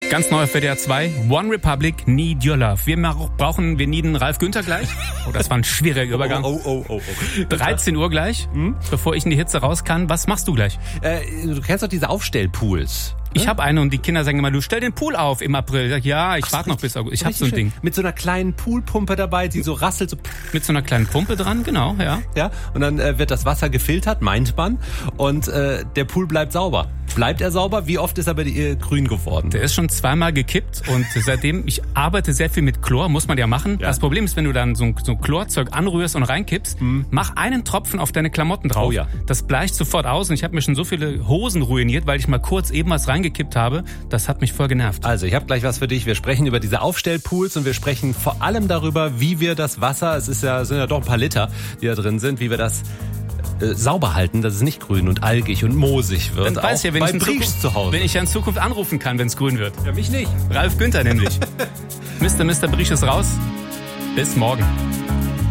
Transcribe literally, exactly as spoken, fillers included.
Ganz neu auf W D R zwei. One Republic, Need Your Love. Wir brauchen, wir needen Ralf Günther gleich. Oh, das war ein schwieriger Übergang. Oh, oh, oh, oh. dreizehn Uhr gleich, hm? bevor ich in die Hitze raus kann. Was machst du gleich? Äh, du kennst doch diese Aufstellpools. Ich habe eine und die Kinder sagen immer, du stell den Pool auf im April. Ich sag, ja, ich warte noch bis August. Ich habe so ein Ding. Mit so einer kleinen Poolpumpe dabei, die so rasselt. So mit so einer kleinen Pumpe dran, genau, ja. Ja, und dann äh, wird das Wasser gefiltert, meint man. Und äh, der Pool bleibt sauber. Bleibt er sauber? Wie oft ist er bei dir äh, grün geworden? Der ist schon zweimal gekippt und seitdem, ich arbeite sehr viel mit Chlor, muss man ja machen. Ja. Das Problem ist, wenn du dann so ein, so ein Chlorzeug anrührst und reinkippst, mhm. mach einen Tropfen auf deine Klamotten drauf. Oh ja. Das bleicht sofort aus und ich habe mir schon so viele Hosen ruiniert, weil ich mal kurz eben was reingekippt habe. Das hat mich voll genervt. Also, ich habe gleich was für dich. Wir sprechen über diese Aufstellpools und wir sprechen vor allem darüber, wie wir das Wasser, es ist ja, sind ja doch ein paar Liter, die da drin sind, wie wir das äh, sauber halten, dass es nicht grün und algig und moosig wird. Dann weiß ich ja, wenn ich, in Zukunft, zu Hause. wenn ich ja in Zukunft anrufen kann, wenn es grün wird. Ja, mich nicht. Ralf Günther nämlich. Mister Mister Briesch ist raus. Bis morgen.